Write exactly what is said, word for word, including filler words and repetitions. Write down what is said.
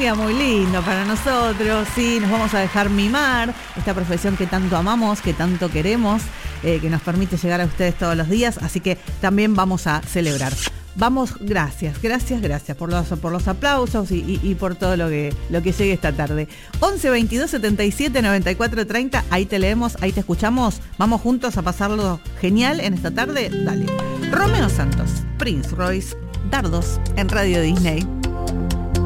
día muy lindo para nosotros, sí, nos vamos a dejar mimar, esta profesión que tanto amamos, que tanto queremos, eh, que nos permite llegar a ustedes todos los días, así que también vamos a celebrar. Vamos, gracias, gracias, gracias por los, por los aplausos y, y, y por todo lo que, lo que llegue esta tarde. once veintidós setenta y siete noventa y cuatro treinta, ahí te leemos, ahí te escuchamos. Vamos juntos a pasarlo genial en esta tarde. Dale. Romeo Santos, Prince Royce, Dardos en Radio Disney.